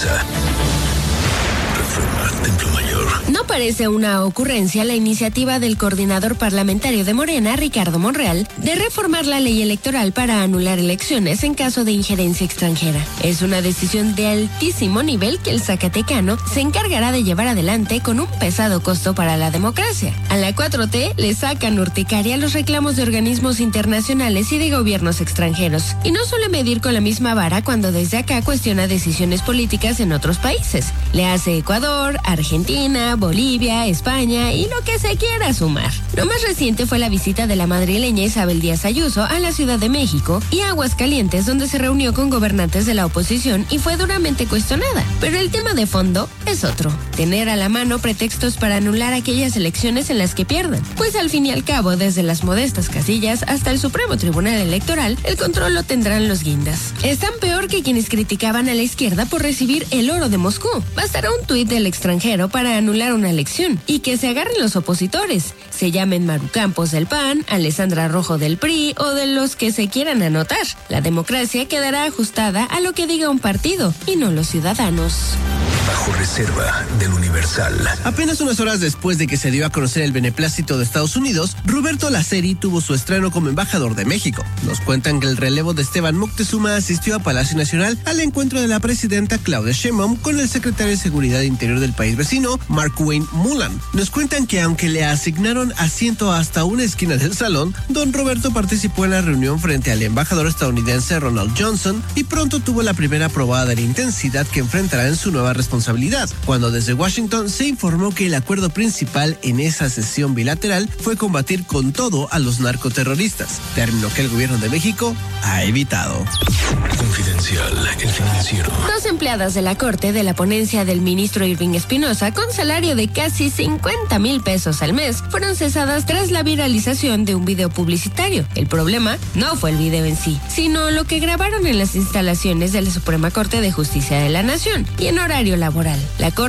Televisa. Reforma Templo Mayor. No parece una ocurrencia la iniciativa del coordinador parlamentario de Morena, Ricardo Monreal, de reformar la ley electoral para anular elecciones en caso de injerencia extranjera. Es una decisión de altísimo nivel que el zacatecano se encargará de llevar adelante con un pesado costo para la democracia. A la 4T le sacan urticaria los reclamos de organismos internacionales y de gobiernos extranjeros. Y no suele medir con la misma vara cuando desde acá cuestiona decisiones políticas en otros países. Le hace Ecuador, Argentina, Bolivia, España y lo que se quiera sumar. Lo más reciente fue la visita de la madrileña Isabel Díaz Ayuso a la Ciudad de México y Aguascalientes, donde se reunió con gobernantes de la oposición y fue duramente cuestionada. Pero el tema de fondo es otro: tener a la mano pretextos para anular aquellas elecciones en las que pierdan. Pues al fin y al cabo, desde las modestas casillas hasta el Supremo Tribunal Electoral, el control lo tendrán los guindas. Están peor que quienes criticaban a la izquierda por recibir el oro de Moscú. Bastará un tuit del extranjero para anular una elección y que se agarren los opositores, se llamen Maru Campos del PAN, Alessandra Rojo del PRI o de los que se quieran anotar. La democracia quedará ajustada a lo que diga un partido y no los ciudadanos. Bajo reserva del Universal. Apenas unas horas después de que se dio a conocer el beneplácito de Estados Unidos, Roberto Laceri tuvo su estreno como embajador de México. Nos cuentan que el relevo de Esteban Moctezuma asistió a Palacio Nacional al encuentro de la presidenta Claudia Sheinbaum con el secretario de Seguridad Interior del país vecino, Mark-Wayne Mullan. Nos cuentan que aunque le asignaron asiento hasta una esquina del salón, don Roberto participó en la reunión frente al embajador estadounidense Ronald Johnson y pronto tuvo la primera probada de la intensidad que enfrentará en su nueva responsabilidad, cuando desde Washington se informó que el acuerdo principal en esa sesión bilateral fue combatir con todo a los narcoterroristas, término que el gobierno de México ha evitado. Confidencial, el financiero. Dos empleadas de la Corte de la ponencia del ministro Irving Espinosa, con salario de casi 50,000 pesos al mes, fueron cesadas tras la viralización de un video publicitario. El problema no fue el video en sí, sino lo que grabaron en las instalaciones de la Suprema Corte de Justicia de la Nación y en horario laboral. La Corte